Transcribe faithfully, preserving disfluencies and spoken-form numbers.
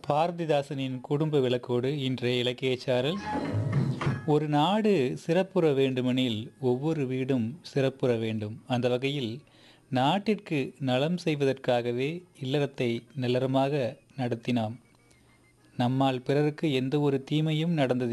பாரதிதாசனின் குடும்ப விளக்கோடு இன்றைய இலக்கியச் சாரல். ஒரு நாடு சிறப்புற வேண்டுமெனில் ஒவ்வொரு வீடும் சிறப்புற வேண்டும். அந்த வகையில் நாட்டிற்கு நலம் செய்வதற்காகவே இல்லறத்தை நில்லறமாக நடத்தினாம். நம்மால் பிறருக்கு எந்த ஒரு தீமையும் நடந்ததில்லை.